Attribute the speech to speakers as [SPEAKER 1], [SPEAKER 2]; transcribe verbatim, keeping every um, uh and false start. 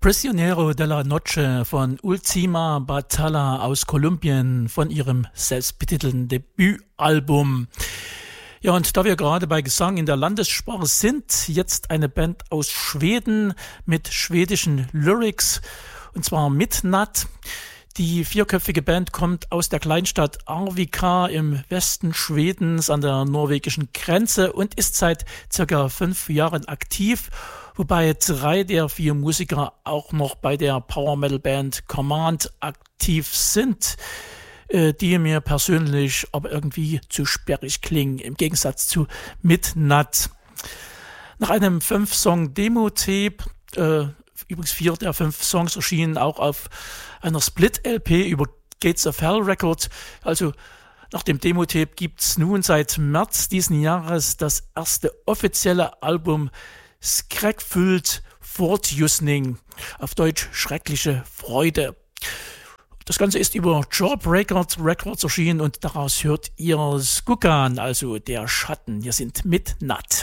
[SPEAKER 1] Prisionero de la Noche von Ultima Batalla aus Kolumbien von ihrem selbstbetitelten Debütalbum. Ja, und da wir gerade bei Gesang in der Landessprache sind, jetzt eine Band aus Schweden mit schwedischen Lyrics, und zwar Midnatt. Die vierköpfige Band kommt aus der Kleinstadt Arvika im Westen Schwedens an der norwegischen Grenze und ist seit circa fünf Jahren aktiv, wobei drei der vier Musiker auch noch bei der Power-Metal-Band Command aktiv sind, die mir persönlich aber irgendwie zu sperrig klingen, im Gegensatz zu Midnatt. Nach einem fünf-Song-Demo-Tape, äh, übrigens vier der fünf Songs erschienen auch auf einer Split-L P über Gates of Hell Records, also nach dem Demo-Tape gibt's nun seit März diesen Jahres das erste offizielle Album Skräckfyllt Fortjustning, auf Deutsch schreckliche Freude. Das Ganze ist über Jawbreaker Records erschienen und daraus hört ihr Skukan, also der Schatten. Wir sind Midnatt.